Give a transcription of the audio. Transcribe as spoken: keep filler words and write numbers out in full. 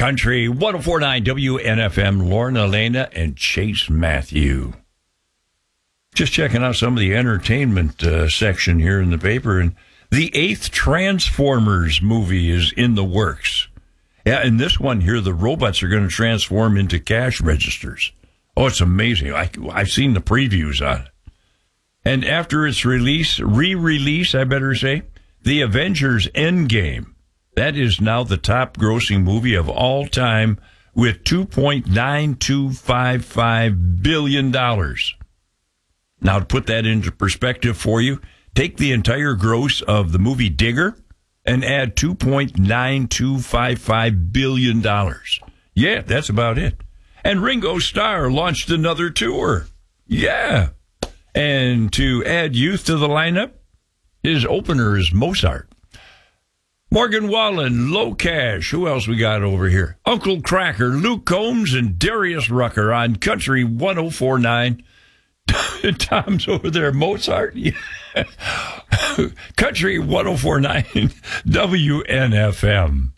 Country one oh four point nine W N F M, Lauren Elena and Chase Matthew. Just checking out some of the entertainment uh, section here in the paper, and the eighth Transformers movie is in the works. Yeah, and this one here, the robots are going to transform into cash registers. Oh, it's amazing. I, I've seen the previews on it. And after its release, re-release, I better say, The Avengers Endgame. That is now the top grossing movie of all time with two point nine two five five billion dollars. Now, to put that into perspective for you, take the entire gross of the movie Digger and add two point nine two five five billion dollars. Yeah, that's about it. And Ringo Starr launched another tour. Yeah. And to add youth to the lineup, his opener is Mozart. Morgan Wallen, Low Cash. Who else we got over here? Uncle Cracker, Luke Combs, and Darius Rucker on Country one oh four point nine. Tom's over there. Mozart. Yeah. Country one oh four point nine W N F M.